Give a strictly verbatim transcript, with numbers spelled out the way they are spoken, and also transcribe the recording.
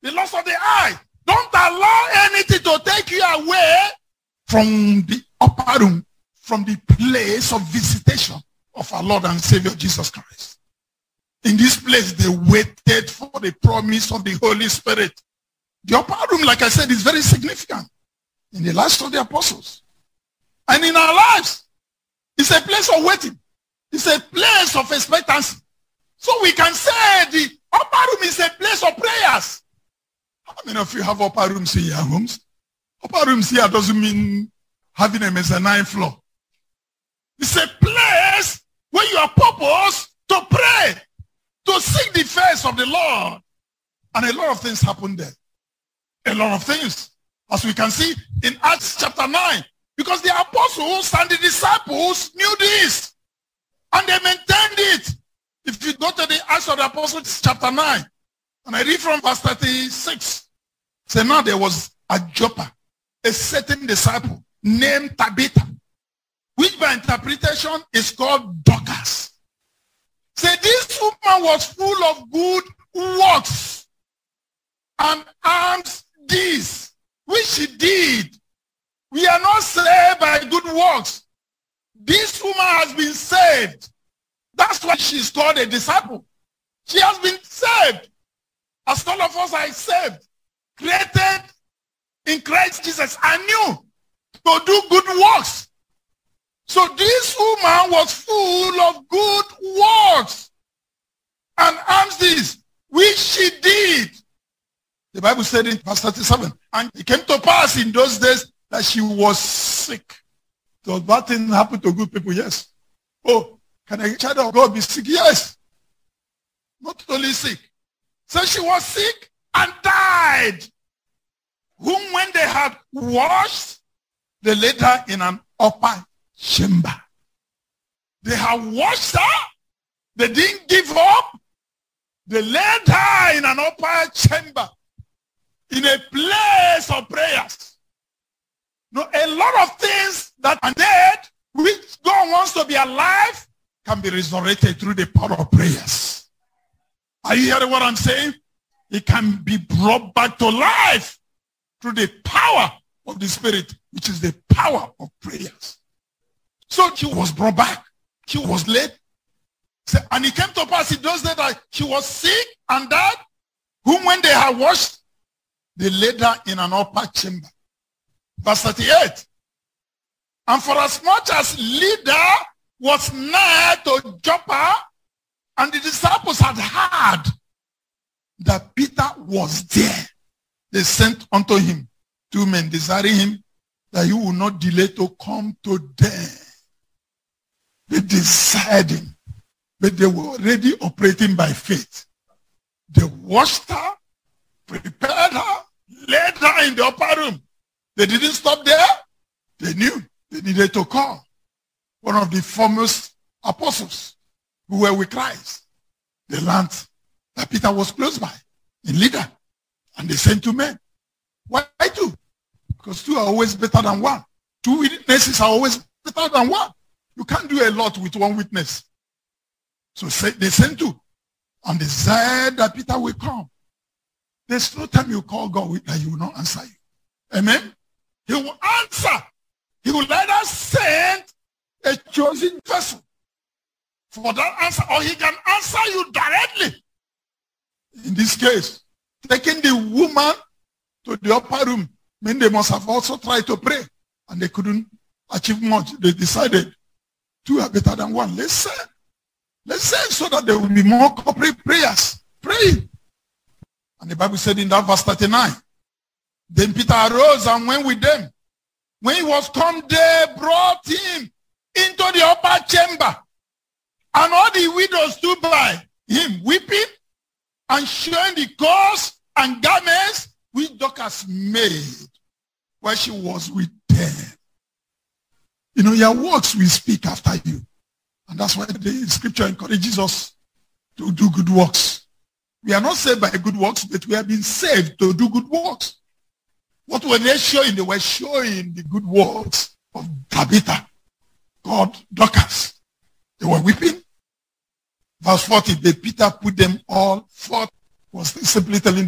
the lust of the eye. Don't allow anything to take you away from the upper room, from the place of visitation of our Lord and Savior Jesus Christ. In this place, they waited for the promise of the Holy Spirit. The upper room, like I said, is very significant in the lives of the apostles. And in our lives, it's a place of waiting. It's a place of expectancy. So we can say the upper room is a place of prayers. How many of you have upper rooms in your homes? Upper rooms here doesn't mean having a mezzanine floor. It's a place where you are purposed to pray, to seek the face of the Lord. And a lot of things happen there. A lot of things. As we can see in Acts chapter nine. Because the apostles and the disciples knew this. And they maintained it. If you go to the Acts of the Apostles chapter nine, and I read from verse thirty-six. Say now there was at Joppa a certain disciple named Tabitha, which by interpretation is called Dorcas. Say this woman was full of good works and alms deeds, which she did. We are not saved by good works. This woman has been saved. That's why she's called a disciple. She has been saved. As all of us are saved, created in Christ Jesus, anew to do good works. So this woman was full of good works and alms deeds, which she did. The Bible said in verse thirty-seven, and it came to pass in those days that she was sick. Does bad thing happen to good people? Yes. Oh, can a child of God be sick? Yes. Not only sick. So she was sick and died. Whom when they had washed, they laid her in an upper chamber. They had washed her. They didn't give up. They laid her in an upper chamber, in a place of prayers. No, a lot of things that are dead, which God wants to be alive, can be resurrected through the power of prayers. Are you hearing what I'm saying? It can be brought back to life through the power of the Spirit, which is the power of prayers. So she was brought back. She was laid. And it came to pass in those days that she was sick and died, whom when they had washed, they laid her in an upper chamber. Verse thirty-eight. And for as much as Lydda was nigh to Joppa, and the disciples had heard that Peter was there, they sent unto him two men, desiring him that he would not delay to come to them. They desired him, but they were already operating by faith. They washed her, prepared her, laid her in the upper room. They didn't stop there. They knew they needed to call one of the foremost apostles who were with Christ. They learned that Peter was close by in Lydda, and they sent two men. Why two? Because two are always better than one. Two witnesses are always better than one. You can't do a lot with one witness. So they sent two, and they said that Peter will come. There's no time you call God that he will not answer you. Amen? He will answer. He will either send a chosen vessel for that answer, or he can answer you directly. In this case, taking the woman to the upper room, mean they must have also tried to pray, and they couldn't achieve much. They decided two are better than one. Let's send. Let's send so that there will be more corporate prayers. Pray. And the Bible said in that verse thirty-nine, then Peter arose and went with them. When he was come, they brought him into the upper chamber. And all the widows stood by him, weeping and showing the clothes and garments which Dorcas made while she was with them. You know, your works will speak after you. And that's why the scripture encourages us to do good works. We are not saved by good works, but we have been saved to do good works. What were they showing? They were showing the good works of Tabitha, called Dorcas. They were weeping. Verse forty, the Peter put them all forth, was simply telling